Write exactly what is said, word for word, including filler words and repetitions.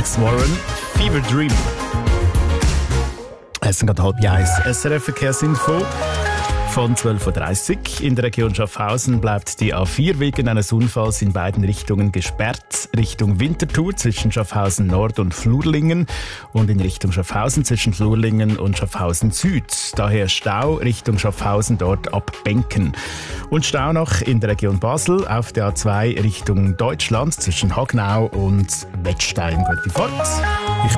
Alex Warren, Fever Dream. Es sind gerade halb eins. S R F-Verkehrsinfo von zwölf Uhr dreißig. In der Region Schaffhausen bleibt die A vier wegen eines Unfalls in beiden Richtungen gesperrt. Richtung Winterthur zwischen Schaffhausen Nord und Flurlingen und in Richtung Schaffhausen zwischen Flurlingen und Schaffhausen Süd. Daher Stau Richtung Schaffhausen dort ab Benken. Und Stau noch in der Region Basel auf der A zwei Richtung Deutschland zwischen Hagnau und Wettstein. Gute Fahrt.